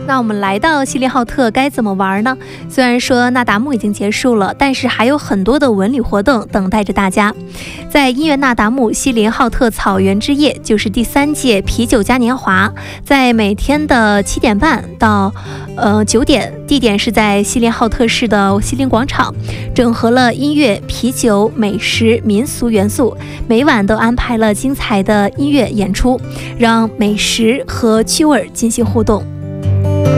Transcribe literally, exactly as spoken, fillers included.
那我们来到锡林浩特该怎么玩呢？虽然说那达慕已经结束了，但是还有很多的文旅活动等待着大家。在音乐那达慕锡林浩特草原之夜，就是第三届啤酒嘉年华，在每天的七点半到呃九点，地点是在锡林浩特市的锡林广场，整合了音乐、啤酒、美食、民俗元素，每晚都安排了精彩的音乐演出，让美食和趣味进行互动。